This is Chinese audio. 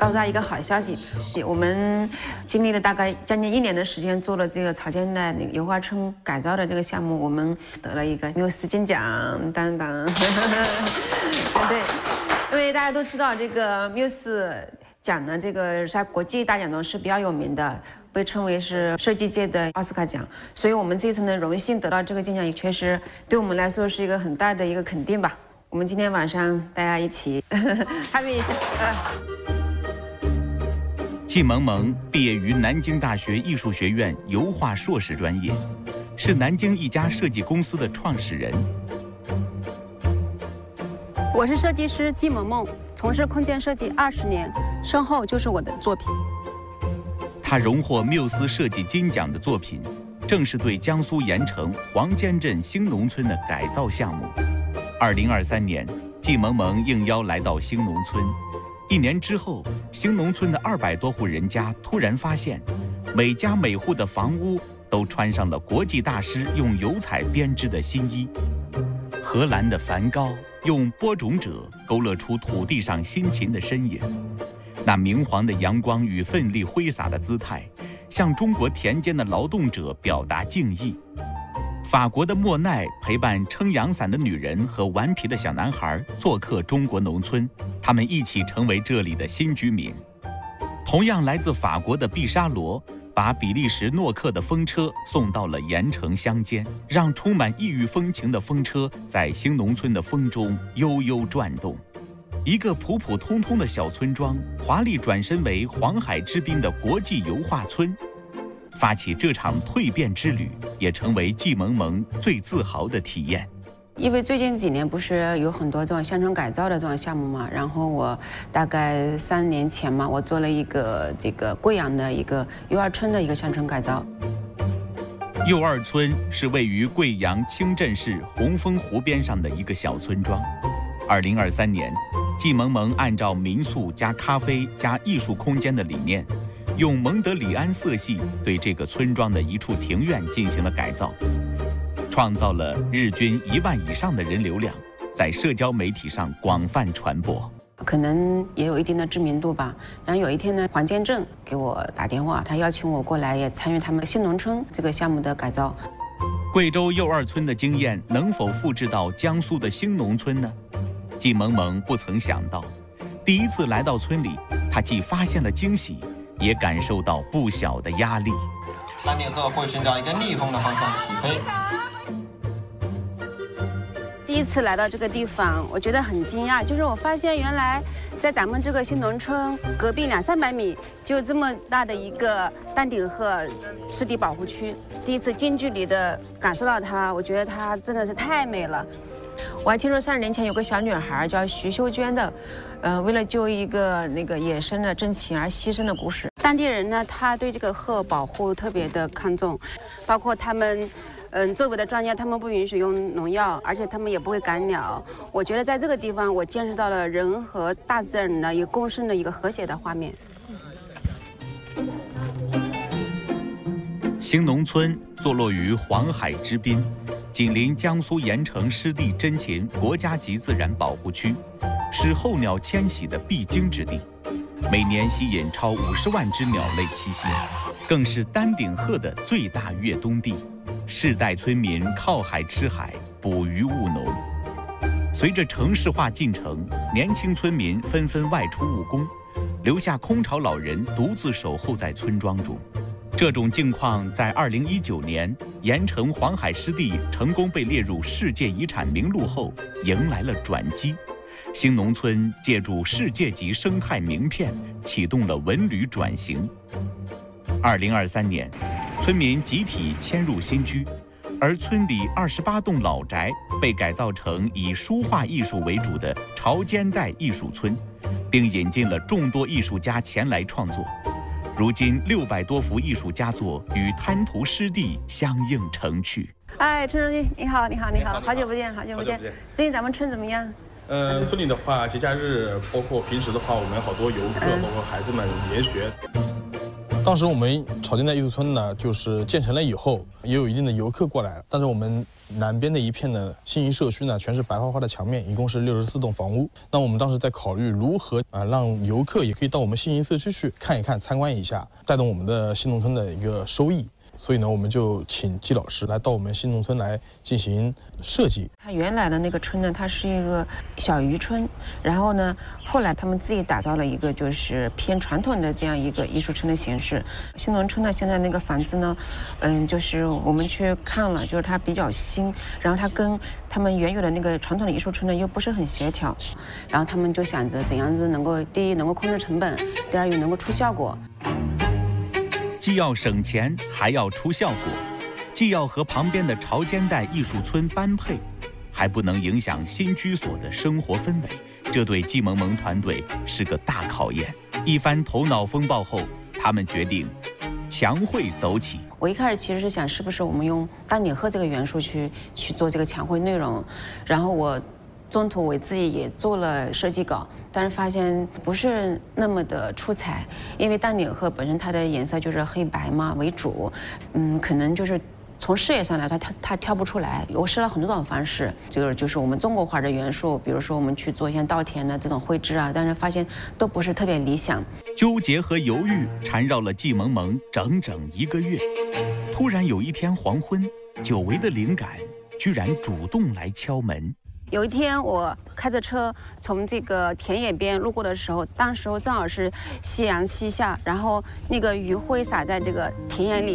告诉大家一个好消息，我们经历了大概将近1年的时间，做了这个草间的那个油画村改造的这个项目，我们得了一个缪斯金奖，当当。对，因为大家都知道这个缪斯奖呢，这个在国际大奖中是比较有名的。被称为是设计界的奥斯卡奖，所以我们这次呢荣幸得到这个金奖，也确实对我们来说是一个很大的一个肯定吧。我们今天晚上大家一起happy一下。 季萌萌毕业于南京大学艺术学院油画硕士专业，是南京一家设计公司的创始人。 我是设计师季萌萌，从事空间设计20年，身后就是我的作品。 他荣获缪斯设计金奖的作品，正是对江苏盐城黄尖镇兴农村的改造项目。2023年，季萌萌应邀来到兴农村。1年之后，兴农村的200多户人家突然发现，每家每户的房屋都穿上了国际大师用油彩编织的新衣。荷兰的梵高用播种者勾勒出土地上辛勤的身影。那明黄的阳光与奋力挥洒的姿态，向中国田间的劳动者表达敬意。法国的莫奈陪伴撑阳伞的女人和顽皮的小男孩做客中国农村，他们一起成为这里的新居民。同样来自法国的毕沙罗把比利时诺克的风车送到了盐城乡间，让充满异域风情的风车在兴农村的风中悠悠转动。一个普普通通的小村庄，华丽转身为黄海之滨的国际油画村。发起这场蜕变之旅，也成为季萌萌最自豪的体验。 因为最近几年不是有很多这种乡村改造的这种项目嘛，然后我大概3年前嘛，我做了一个这个贵阳的一个幼儿村的一个乡村改造。 幼儿村是位于贵阳清镇市红枫湖边上的一个小村庄。2023年，季萌萌按照民宿加咖啡加艺术空间的理念，用蒙德里安色系对这个村庄的一处庭院进行了改造，创造了日均1万以上的人流量，在社交媒体上广泛传播， 可能也有一定的知名度吧。然后有一天呢，黄建正给我打电话，他邀请我过来也参与他们兴农村这个项目的改造。 贵州幼儿村的经验能否复制到江苏的兴农村呢？季萌萌不曾想到，第一次来到村里，她既发现了惊喜，也感受到不小的压力。 丹顶鹤会寻找一个逆风的方向起飞。 第一次来到这个地方，我觉得很惊讶，就是我发现原来在咱们这个兴农村隔壁200-300米就有这么大的一个丹顶鹤湿地保护区。第一次近距离的感受到它，我觉得它真的是太美了。 我还听说30年前有个小女孩叫徐秀娟的，为了救一个那个野生的珍禽而牺牲的故事。 当地人呢，他对这个鹤保护特别的看重，包括他们，周围的专家他们不允许用农药，而且他们也不会赶鸟。我觉得在这个地方，我见识到了人和大自然的一个共生的一个和谐的画面。 兴农村坐落于黄海之滨，紧邻江苏盐城湿地珍禽国家级自然保护区，是候鸟迁徙的必经之地，每年吸引超50万只鸟类栖息，更是丹顶鹤的最大越冬地。世代村民靠海吃海，捕鱼务农。随着城市化进程，年轻村民纷纷外出务工，留下空巢老人独自守候在村庄中。这种境况在2019年盐城黄海湿地成功被列入世界遗产名录后，迎来了转机。兴农村借助世界级生态名片，启动了文旅转型。2023年，村民集体迁入新居，而村里28栋老宅被改造成以书画艺术为主的潮间带艺术村，并引进了众多艺术家前来创作。如今600多幅艺术佳作与滩涂湿地相映成趣。 哎，陈书记，你好，你好，你好，好久不见，好久不见。最近咱们村怎么样？ 村里的话，节假日包括平时的话，我们好多游客，包括孩子们研学。 当时我们草间带艺术村呢，就是建成了以后，也有一定的游客过来，但是我们南边的一片的新营社区呢，全是白花花的墙面，一共是64栋房屋。那我们当时在考虑如何让游客也可以到我们新营社区去看一看、参观一下，带动我们的新农村的一个收益。所以呢，我们就请季老师来到我们新农村来进行设计。 它原来的那个村呢，它是一个小渔村，然后呢，后来他们自己打造了一个就是偏传统的这样一个艺术村的形式。新农村呢，现在那个房子呢，就是我们去看了，就是它比较新，然后它跟他们原有的那个传统的艺术村呢又不是很协调，然后他们就想着怎样子能够第一能够控制成本，第二又能够出效果。 既要省钱，还要出效果，既要和旁边的潮间带艺术村般配，还不能影响新居所的生活氛围，这对季萌萌团队是个大考验。一番头脑风暴后，他们决定墙绘走起。 我一开始其实是想，是不是我们用丹顶鹤这个元素去做这个墙绘内容，然后我中途我自己也做了设计稿，但是发现不是那么的出彩，因为丹顶鹤本身它的颜色就是黑白嘛为主，可能就是从视野上来它挑不出来。我试了很多种方式，就是我们中国画的元素，比如说我们去做一些稻田的这种绘制啊，但是发现都不是特别理想。 纠结和犹豫缠绕了季萌萌整整1个月。突然有一天黄昏，久违的灵感居然主动来敲门。 有一天，我开着车从这个田野边路过的时候，当时正好是夕阳西下，然后那个余晖洒在这个田野里。